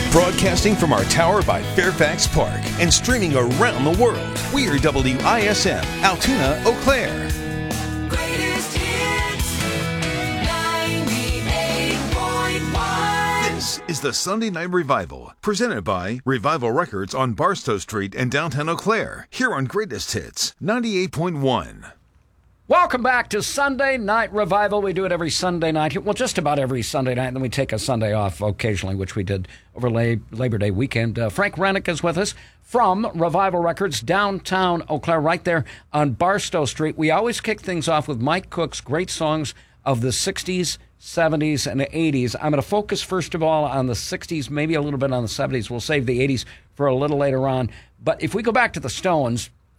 Broadcasting from our tower by Fairfax Park and streaming around the world, we are WISM, Altoona, Eau Claire. Greatest hits, 98.1. This is the Sunday Night Revival, presented by Revival Records on Barstow Street in downtown Eau Claire, here on Greatest Hits, 98.1. Welcome back to Sunday Night Revival. We do it every Sunday night. Well, just about every Sunday night, and then we take a Sunday off occasionally, which we did over Labor Day weekend. Frank Rennick is with us from Revival Records, downtown Eau Claire, right there on Barstow Street. We always kick things off with Mike Cook's great songs of the 60s, 70s, and the 80s. I'm going to focus, first of all, on the 60s, maybe a little bit on the 70s. We'll save the 80s for a little later on. But if we go back to the Stones,